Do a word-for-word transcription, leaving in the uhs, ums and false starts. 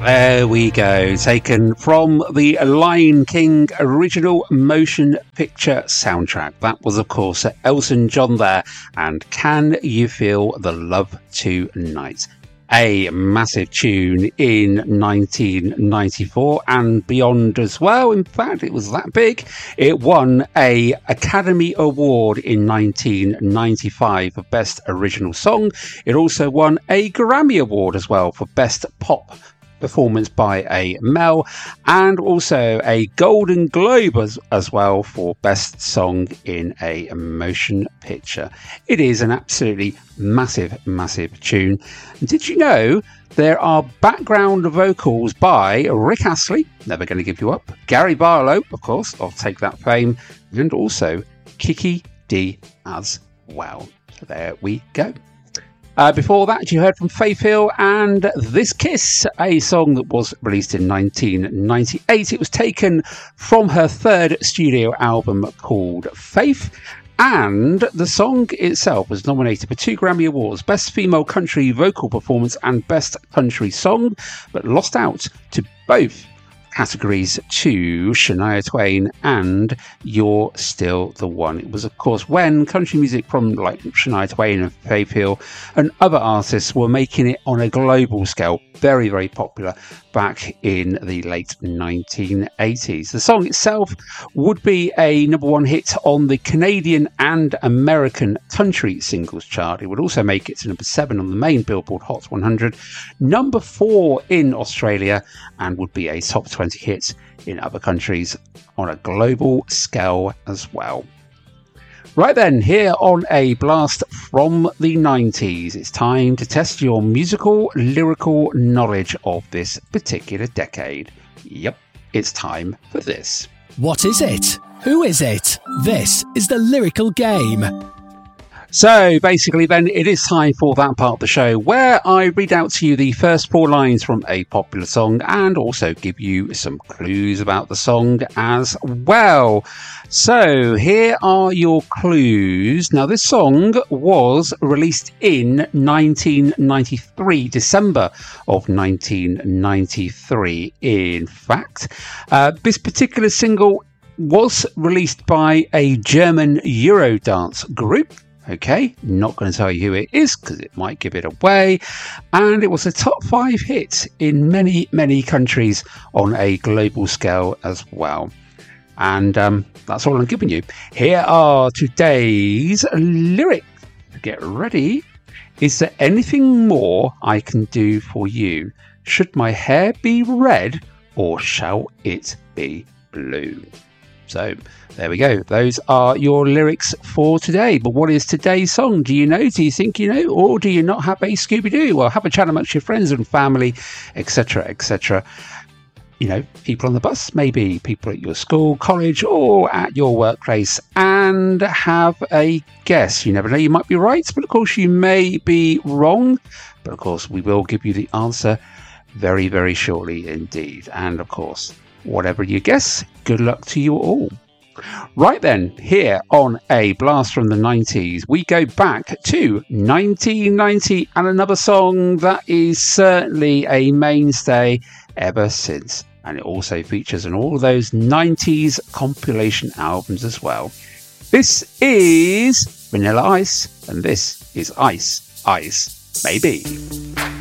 There we go, taken from the Lion King original motion picture soundtrack. That was, of course, Elton John there, and Can You Feel the Love Tonight? A massive tune in nineteen ninety-four and beyond as well. In fact, it was that big. It won a Academy Award in nineteen ninety-five for Best Original Song. It also won a Grammy Award as well for Best Pop Performance by a Male, and also a Golden Globe as, as well for Best Song in a Motion Picture. It is an absolutely massive, massive tune. And did you know there are background vocals by Rick Astley, Never Gonna Give You Up, Gary Barlow, of course, of Take That Fame, and also Kiki Dee as well. So there we go. Uh, before that, you heard from Faith Hill and This Kiss, a song that was released in nineteen ninety-eight. It was taken from her third studio album called Faith, and the song itself was nominated for two Grammy Awards, Best Female Country Vocal Performance and Best Country Song, but lost out to both categories to Shania Twain and You're Still the One. It was, of course, when country music from like Shania Twain and Faith Hill and other artists were making it on a global scale, very, very popular back in the late nineteen eighties. The song itself would be a number one hit on the Canadian and American country singles chart. It would also make it to number seven on the main Billboard Hot one hundred, number four in Australia, and would be a top twenty hit in other countries on a global scale as well. Right then, here on A Blast from the nineties, it's time to test your musical, lyrical knowledge of this particular decade. Yep, it's time for this. What is it? Who is it? This is the Lyrical Game. So basically then it is time for that part of the show where I read out to you the first four lines from a popular song and also give you some clues about the song as well. So here are your clues. Now this song was released in nineteen ninety-three, December of nineteen ninety-three. In fact, uh, this particular single was released by a German Eurodance group. Okay, not going to tell you who it is because it might give it away. And it was a top five hit in many, many countries on a global scale as well. And um, that's all I'm giving you. Here are today's lyrics. Get ready. Is there anything more I can do for you? Should my hair be red or shall it be blue? So there we go. Those are your lyrics for today. But what is today's song? Do you know? Do you think you know? Or do you not have a Scooby-Doo? Well, have a chat amongst your friends and family, et cetera, et cetera. You know, people on the bus, maybe people at your school, college, or at your workplace, and have a guess. You never know, you might be right, but of course you may be wrong. But of course, we will give you the answer very, very shortly indeed. And of course, whatever you guess, good luck to you all. Right then, here on A Blast from the nineties, we go back to nineteen ninety and another song that is certainly a mainstay ever since. And it also features on all those nineties compilation albums as well. This is Vanilla Ice, and this is Ice, Ice, Baby.